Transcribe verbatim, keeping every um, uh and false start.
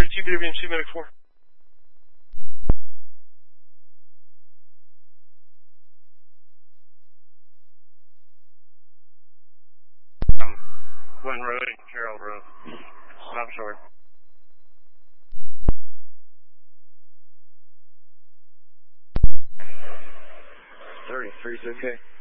two, B W M C, Medic four. Um, Glen Road and Carroll Road. Stop short. thirty-three is okay.